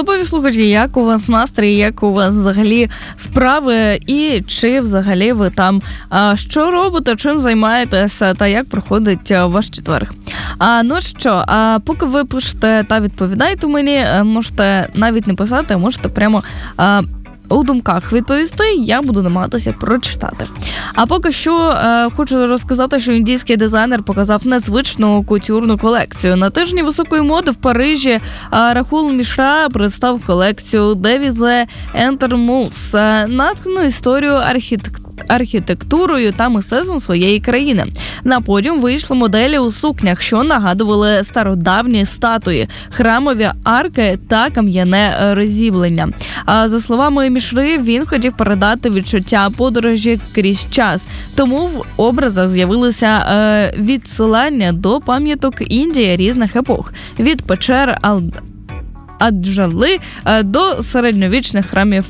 Топові слухачі, як у вас настрій, як у вас взагалі справи і чи взагалі ви там що робите, чим займаєтеся та як проходить ваш четверг. Ну що, поки ви пишете та відповідаєте мені, можете навіть не писати, можете прямо у думках відповісти, я буду намагатися прочитати. А поки що хочу розказати, що індійський дизайнер показав незвичну кутюрну колекцію. На тижні високої моди в Парижі Рахул Мішра представив колекцію Devise Entermus, натхнену історію архітектурою та мистецтвом своєї країни. На подіум вийшли моделі у сукнях, що нагадували стародавні статуї, храмові арки та кам'яне роззіблення. За словами Мішри, він хотів передати відчуття подорожі крізь час. Тому в образах з'явилися відсилання до пам'яток Індії різних епох. Від печер Аджали до середньовічних храмів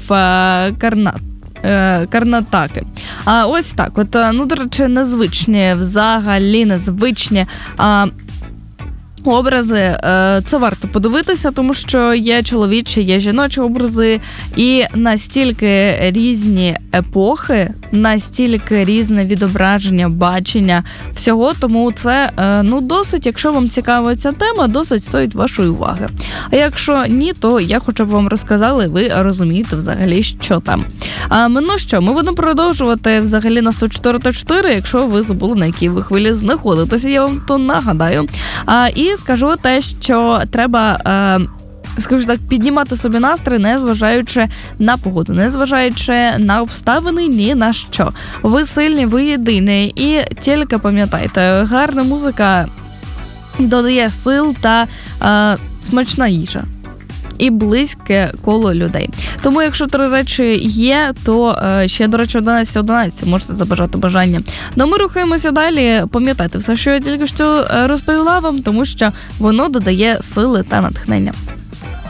Карнатаки. Ось так. До речі, незвичні, взагалі незвичні образи. Це варто подивитися, тому що є чоловічі, є жіночі образи, і настільки різні епохи, настільки різне відображення, бачення всього, тому це, досить, якщо вам цікава ця тема, досить стоїть вашої уваги. А якщо ні, то я хоча б вам розказала, і ви розумієте взагалі, що там. Ми будемо продовжувати взагалі на 104.4, якщо ви забули, на якій ви хвилі знаходитеся, я вам то нагадаю. І скажу те, що треба, скажу так, піднімати собі настрій, незважаючи на погоду, незважаючи на обставини, ні на що. Ви сильні, ви єдині, і тільки пам'ятайте, гарна музика додає сил та смачна їжа. І близьке коло людей. Тому, якщо 3 речі є, то ще, до речі, 11:11 можете забажати бажання. Ми рухаємося далі. Пам'ятайте все, що я тільки що розповіла вам, тому що воно додає сили та натхнення.